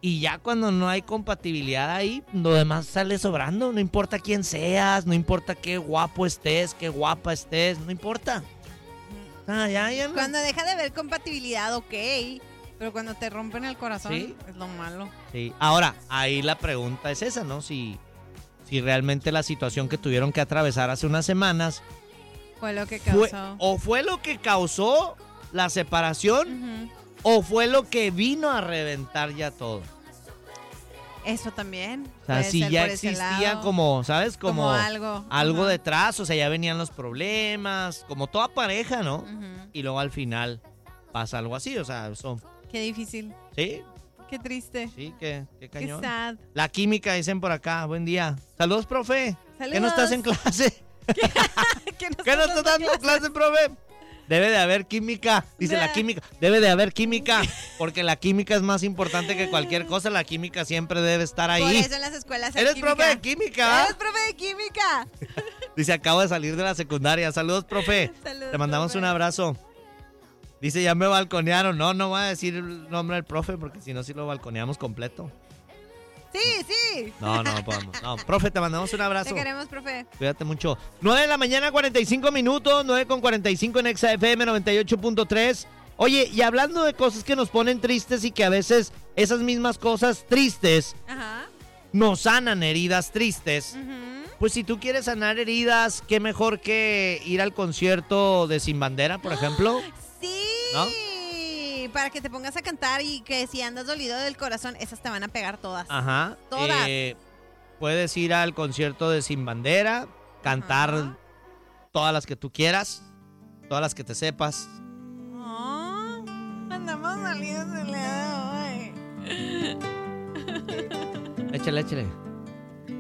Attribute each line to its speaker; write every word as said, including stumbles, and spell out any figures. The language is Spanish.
Speaker 1: Y ya cuando no hay compatibilidad ahí, lo demás sale sobrando. No importa quién seas, no importa qué guapo estés, qué guapa estés, no importa. Ah, ya, ya no.
Speaker 2: Cuando deja de haber compatibilidad, ok. Pero cuando te rompen el corazón,
Speaker 1: ¿Sí?
Speaker 2: es lo malo.
Speaker 1: Sí. Ahora, ahí la pregunta es esa, ¿no? Si, si realmente la situación que tuvieron que atravesar hace unas semanas
Speaker 2: Fue lo que
Speaker 1: fue,
Speaker 2: causó.
Speaker 1: o fue lo que causó la separación,
Speaker 2: Uh-huh.
Speaker 1: o fue lo que vino a reventar ya todo.
Speaker 2: Eso también.
Speaker 1: O sea,
Speaker 2: puede
Speaker 1: si
Speaker 2: ser
Speaker 1: ya
Speaker 2: por ese
Speaker 1: existía
Speaker 2: lado.
Speaker 1: como, ¿sabes? Como,
Speaker 2: Como algo.
Speaker 1: algo
Speaker 2: Ajá.
Speaker 1: detrás, o sea, ya venían los problemas, como toda pareja, ¿no?
Speaker 2: Uh-huh.
Speaker 1: Y luego al final pasa algo así, o sea, eso,
Speaker 2: Qué difícil.
Speaker 1: sí,
Speaker 2: Qué triste.
Speaker 1: sí, qué, qué
Speaker 2: Qué
Speaker 1: cañón.
Speaker 2: sad.
Speaker 1: La química, dicen por acá, buen día. Saludos, profe.
Speaker 2: Saludos.
Speaker 1: ¿Qué no estás en clase?
Speaker 2: ¿Qué nos
Speaker 1: ¿Qué no estás dando clase, profe? Debe de haber química, dice la química, debe de haber química, porque la química es más importante que cualquier cosa, la química siempre debe estar ahí.
Speaker 2: Por eso en las escuelas hay
Speaker 1: ¿Eres
Speaker 2: química.
Speaker 1: profe de química?
Speaker 2: Eres profe de química.
Speaker 1: Dice, acabo de salir de la secundaria. Saludos, profe.
Speaker 2: Saludos,
Speaker 1: Te mandamos
Speaker 2: profe.
Speaker 1: un abrazo. Dice, ya me balconearon. No, no voy a decir el nombre del profe, porque si no, sí lo balconeamos completo.
Speaker 2: Sí, sí.
Speaker 1: No, no podemos. No, profe, te mandamos un abrazo.
Speaker 2: Te queremos, profe.
Speaker 1: Cuídate mucho. nueve de la mañana, cuarenta y cinco minutos. nueve con cuarenta y cinco en Exa F M noventa y ocho punto tres. Oye, y hablando de cosas que nos ponen tristes y que a veces esas mismas cosas tristes
Speaker 2: Ajá.
Speaker 1: nos sanan heridas tristes.
Speaker 2: Uh-huh.
Speaker 1: Pues si tú quieres sanar heridas, qué mejor que ir al concierto de Sin Bandera, por ejemplo.
Speaker 2: Sí.
Speaker 1: ¿No?
Speaker 2: Para que te pongas a cantar y que si andas dolido del corazón, esas te van a pegar todas.
Speaker 1: Ajá.
Speaker 2: Todas.
Speaker 1: Eh, puedes ir al concierto de Sin Bandera, cantar
Speaker 2: Ajá.
Speaker 1: todas las que tú quieras, todas las que te sepas.
Speaker 2: Oh, andamos salidos de la hoy.
Speaker 1: Échale, échale.